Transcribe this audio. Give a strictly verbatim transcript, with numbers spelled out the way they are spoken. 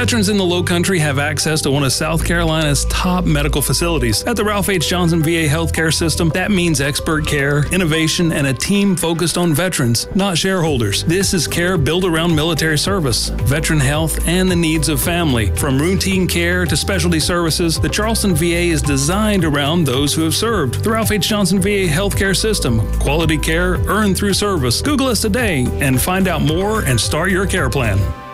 Veterans in the Lowcountry have access to one of South Carolina's top medical facilities. At the Ralph H. Johnson V A Healthcare System, that means expert care, innovation, and a team focused on veterans, not shareholders. This is care built around military service, veteran health, and the needs of family. From routine care to specialty services, the Charleston V A is designed around those who have served. The Ralph H. Johnson V A Healthcare System. Quality care earned through service. Google us today and find out more and start your care plan.